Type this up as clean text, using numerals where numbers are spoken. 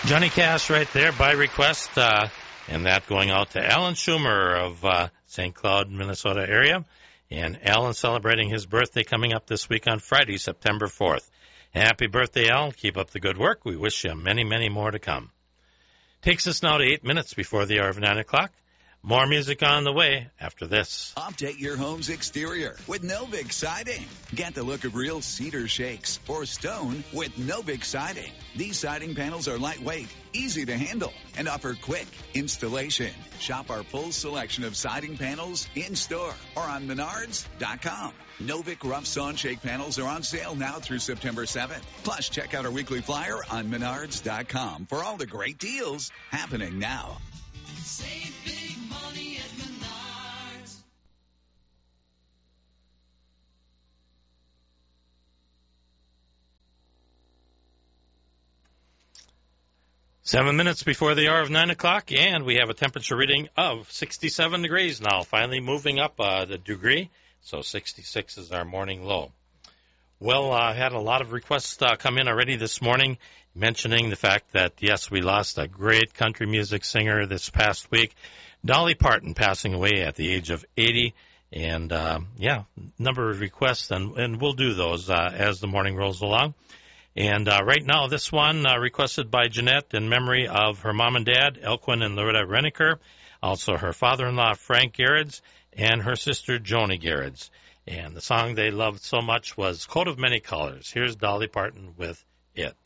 Johnny Cash right there by request, and that going out to Alan Schumer of St. Cloud, Minnesota area. And Alan celebrating his birthday coming up this week on Friday, September 4th. Happy birthday, Alan. Keep up the good work. We wish you many, many more to come. Takes us now to 8 minutes before the hour of 9 o'clock. More music on the way after this. Update your home's exterior with Novik Siding. Get the look of real cedar shakes or stone with Novik Siding. These siding panels are lightweight, easy to handle, and offer quick installation. Shop our full selection of siding panels in-store or on Menards.com. Novik Rough Sawn Shake panels are on sale now through September 7th. Plus, check out our weekly flyer on Menards.com for all the great deals happening now. Save big money at Menards. Seven minutes before the hour of 9 o'clock, and we have a temperature reading of 67 degrees now, finally moving up the degree. So 66 is our morning low. Well, I had a lot of requests come in already this morning mentioning the fact that, yes, we lost a great country music singer this past week, Dolly Parton, passing away at the age of 80. And, number of requests, and we'll do those as the morning rolls along. And right now, this one requested by Jeanette in memory of her mom and dad, Elquin and Loretta Reniker, also her father-in-law, Frank Garrids, and her sister, Joni Garrids. And the song they loved so much was Coat of Many Colors. Here's Dolly Parton with It.